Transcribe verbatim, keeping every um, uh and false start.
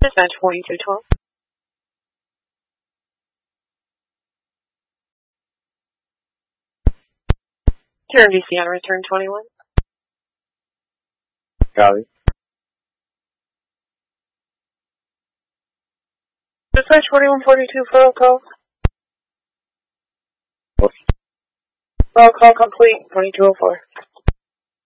Dispatch forty-two twelve. Turn D C on return twenty-one. Copy. Dispatch forty-one forty-two for a call. What? Roll call complete, twenty-two oh four.